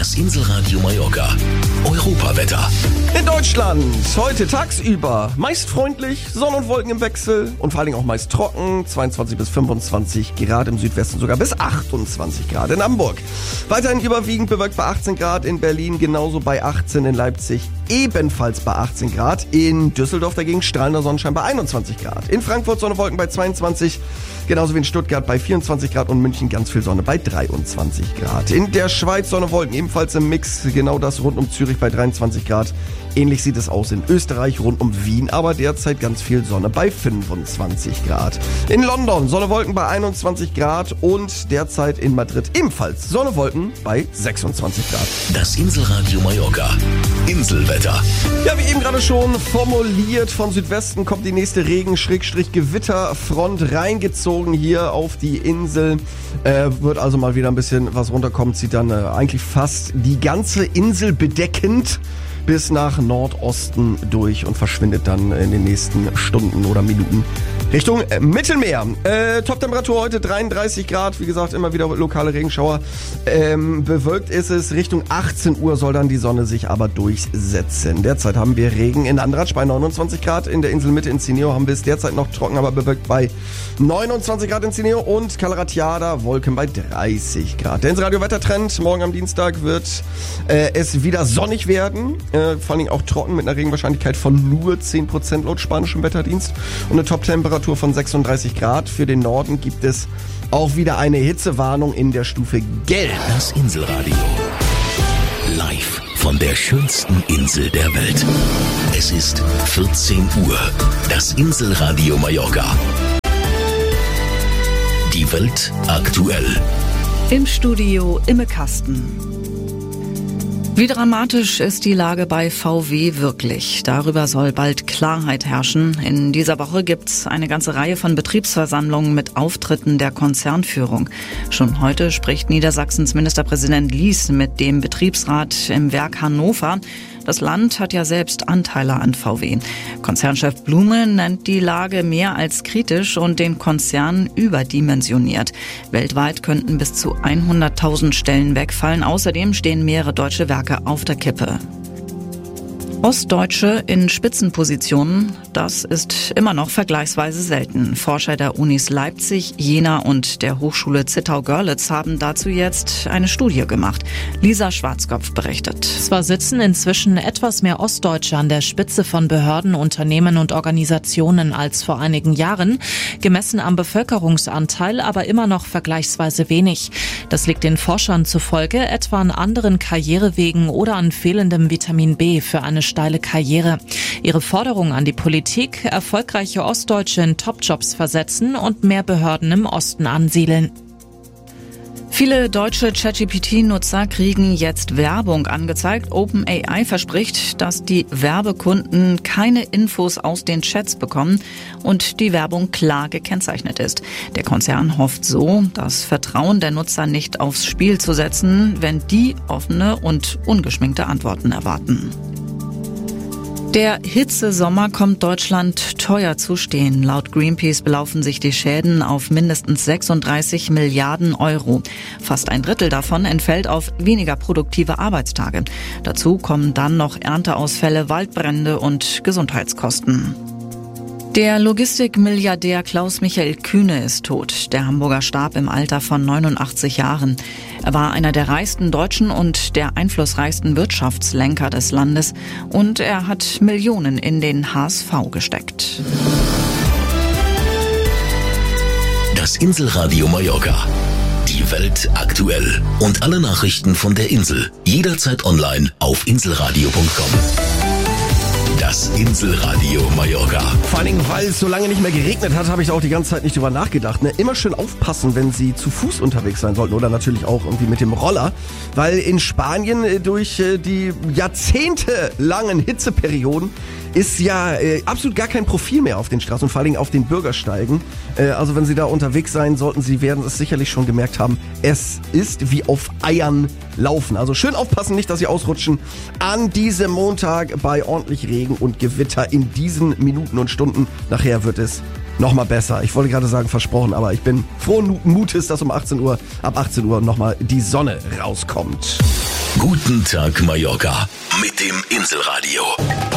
Das Inselradio Mallorca. Europawetter. In Deutschland heute tagsüber meist freundlich, Sonne und Wolken im Wechsel und vor allen Dingen auch meist trocken, 22 bis 25 Grad im Südwesten, sogar bis 28 Grad in Hamburg. Weiterhin überwiegend bewölkt bei 18 Grad in Berlin, genauso bei 18 in Leipzig, ebenfalls bei 18 Grad. In Düsseldorf dagegen strahlender Sonnenschein bei 21 Grad. In Frankfurt Sonne, Wolken bei 22, genauso wie in Stuttgart bei 24 Grad und München ganz viel Sonne bei 23 Grad. In der Schweiz Sonne, Wolken ebenfalls im Mix, genau das rund um Zürich bei 23 Grad. Ähnlich sieht es aus in Österreich rund um Wien, aber derzeit ganz viel Sonne bei 25 Grad. In London Sonne, Wolken bei 21 Grad und derzeit in Madrid ebenfalls Sonne, Wolken bei 26 Grad. Das Inselradio Mallorca. Inselwetter. Ja, wie eben gerade schon formuliert, von Südwesten kommt die nächste Regen-Gewitterfront reingezogen hier auf die Insel. Wird also mal wieder ein bisschen was runterkommen, zieht dann eigentlich fast die ganze Insel bedeckend bis nach Nordosten durch und verschwindet dann in den nächsten Stunden oder Minuten Richtung Mittelmeer. Top-Temperatur heute 33 Grad, wie gesagt, immer wieder lokale Regenschauer. Bewölkt ist es, Richtung 18 Uhr soll dann die Sonne sich aber durchsetzen. Derzeit haben wir Regen in Andratsch bei 29 Grad, in der Inselmitte in Cineo haben wir es derzeit noch trocken, aber bewölkt bei 29 Grad in Cineo und Calaratiada Wolken bei 30 Grad. Der Inselradio-Wettertrend, morgen am Dienstag wird es wieder sonnig werden. Vor allen Dingen auch trocken mit einer Regenwahrscheinlichkeit von nur 10% laut spanischem Wetterdienst und eine Top-Temperatur von 36 Grad. Für den Norden gibt es auch wieder eine Hitzewarnung in der Stufe Gelb. Das Inselradio. Live von der schönsten Insel der Welt. Es ist 14 Uhr. Das Inselradio Mallorca. Die Welt aktuell. Im Studio Imme Kasten. Wie dramatisch ist die Lage bei VW wirklich? Darüber soll bald Klarheit herrschen. In dieser Woche gibt's eine ganze Reihe von Betriebsversammlungen mit Auftritten der Konzernführung. Schon heute spricht Niedersachsens Ministerpräsident Lies mit dem Betriebsrat im Werk Hannover. Das Land hat ja selbst Anteile an VW. Konzernchef Blume nennt die Lage mehr als kritisch und den Konzern überdimensioniert. Weltweit könnten bis zu 100.000 Stellen wegfallen. Außerdem stehen mehrere deutsche Werke auf der Kippe. Ostdeutsche in Spitzenpositionen, das ist immer noch vergleichsweise selten. Forscher der Unis Leipzig, Jena und der Hochschule Zittau-Görlitz haben dazu jetzt eine Studie gemacht. Lisa Schwarzkopf berichtet. Zwar sitzen inzwischen etwas mehr Ostdeutsche an der Spitze von Behörden, Unternehmen und Organisationen als vor einigen Jahren, gemessen am Bevölkerungsanteil aber immer noch vergleichsweise wenig. Das liegt den Forschern zufolge etwa an anderen Karrierewegen oder an fehlendem Vitamin B für eine steile Karriere. Ihre Forderung an die Politik: erfolgreiche Ostdeutsche in Topjobs versetzen und mehr Behörden im Osten ansiedeln. Viele deutsche ChatGPT-Nutzer kriegen jetzt Werbung angezeigt. OpenAI verspricht, dass die Werbekunden keine Infos aus den Chats bekommen und die Werbung klar gekennzeichnet ist. Der Konzern hofft so, das Vertrauen der Nutzer nicht aufs Spiel zu setzen, wenn die offene und ungeschminkte Antworten erwarten. Der Hitzesommer kommt Deutschland teuer zu stehen. Laut Greenpeace belaufen sich die Schäden auf mindestens 36 Milliarden Euro. Fast ein Drittel davon entfällt auf weniger produktive Arbeitstage. Dazu kommen dann noch Ernteausfälle, Waldbrände und Gesundheitskosten. Der Logistikmilliardär Klaus-Michael Kühne ist tot. Der Hamburger starb im Alter von 89 Jahren. Er war einer der reichsten Deutschen und der einflussreichsten Wirtschaftslenker des Landes. Und er hat Millionen in den HSV gesteckt. Das Inselradio Mallorca. Die Welt aktuell. Und alle Nachrichten von der Insel. Jederzeit online auf inselradio.com. Das Inselradio Mallorca. Vor allen Dingen, weil es so lange nicht mehr geregnet hat, habe ich da auch die ganze Zeit nicht drüber nachgedacht. Ne? Immer schön aufpassen, wenn Sie zu Fuß unterwegs sein sollten oder natürlich auch irgendwie mit dem Roller. Weil in Spanien durch die jahrzehntelangen Hitzeperioden ist ja absolut gar kein Profil mehr auf den Straßen und vor allen Dingen auf den Bürgersteigen. Also wenn Sie da unterwegs sein sollten, Sie werden es sicherlich schon gemerkt haben, es ist wie auf Eiern laufen. Also schön aufpassen, nicht, dass Sie ausrutschen an diesem Montag bei ordentlich Regen und Gewitter in diesen Minuten und Stunden. Nachher wird es nochmal besser. Ich wollte gerade sagen versprochen, aber ich bin frohen Mutes, dass ab 18 Uhr nochmal die Sonne rauskommt. Guten Tag Mallorca mit dem Inselradio.